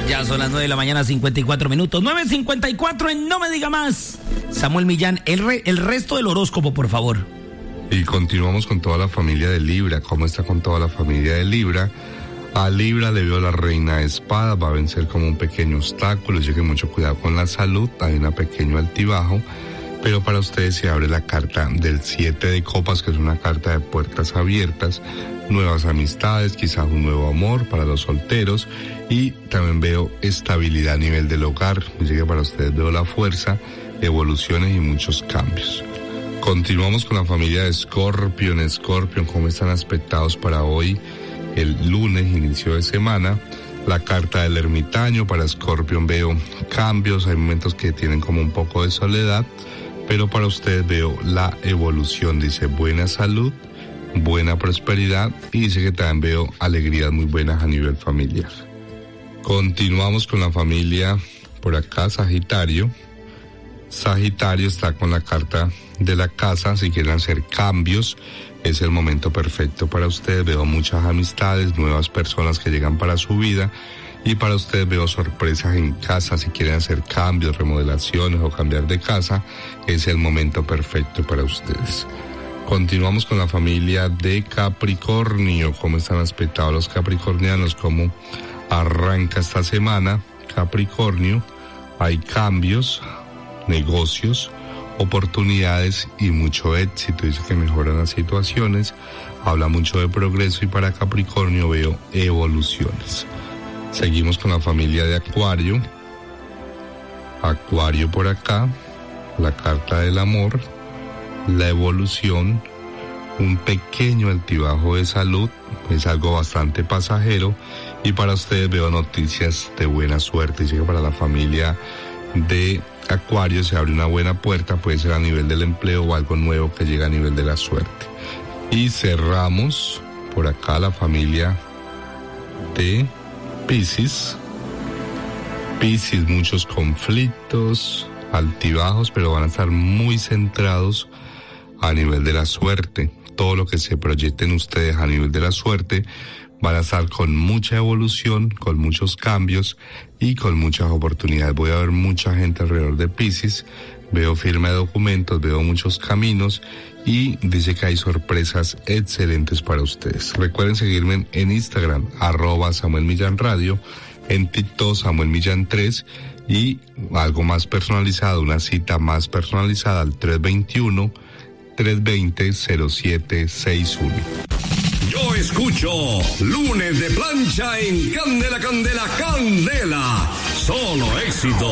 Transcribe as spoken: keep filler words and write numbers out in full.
Ya son las nueve de la mañana, cincuenta y cuatro minutos. nueve cincuenta y cuatro en No Me Diga Más. Samuel Millán, el, re, el resto del horóscopo, por favor. Y continuamos con toda la familia de Libra. ¿Cómo está con toda la familia de Libra? A Libra le veo la reina de espadas, va a vencer como un pequeño obstáculo, llegue mucho cuidado con la salud, hay un pequeño altibajo, pero para ustedes se abre la carta del siete de copas, que es una carta de puertas abiertas, nuevas amistades, quizás un nuevo amor para los solteros, y también veo estabilidad a nivel del hogar, llegue para ustedes veo la fuerza, evoluciones y muchos cambios. Continuamos con la familia de Scorpion. Scorpion, ¿cómo están aspectados para hoy? El lunes, inicio de semana, la carta del ermitaño. Para Scorpion veo cambios, hay momentos que tienen como un poco de soledad, pero para ustedes veo la evolución, dice buena salud, buena prosperidad, y dice que también veo alegrías muy buenas a nivel familiar. Continuamos con la familia por acá, Sagitario. Sagitario está con la carta de la casa, si quieren hacer cambios, es el momento perfecto para ustedes. Veo muchas amistades, nuevas personas que llegan para su vida, y para ustedes veo sorpresas en casa. Si quieren hacer cambios, remodelaciones o cambiar de casa, es el momento perfecto para ustedes. Continuamos con la familia de Capricornio. ¿Cómo están aspectados los capricornianos? ¿Cómo arranca esta semana? Capricornio, hay cambios, negocios, oportunidades y mucho éxito. Dice que mejoran las situaciones, habla mucho de progreso, y para Capricornio veo evoluciones. Seguimos con la familia de Acuario. Acuario por acá, la carta del amor, la evolución, un pequeño altibajo de salud, es algo bastante pasajero, y para ustedes veo noticias de buena suerte. Dice que para la familia de Acuario se abre una buena puerta, puede ser a nivel del empleo o algo nuevo que llega a nivel de la suerte. Y cerramos por acá la familia de Piscis. Piscis, muchos conflictos, altibajos, pero van a estar muy centrados a nivel de la suerte. Todo lo que se proyecten ustedes a nivel de la suerte van a estar con mucha evolución, con muchos cambios y con muchas oportunidades. Voy a ver mucha gente alrededor de Piscis, veo firma de documentos, veo muchos caminos, y dice que hay sorpresas excelentes para ustedes. Recuerden seguirme en Instagram, arroba Samuel Millán Radio, en TikTok Samuel Millán tres, y algo más personalizado, una cita más personalizada al tres veintiuno, tres veinte, cero siete sesenta y uno. Yo escucho Lunes de Plancha en Candela, Candela, Candela. Solo éxito.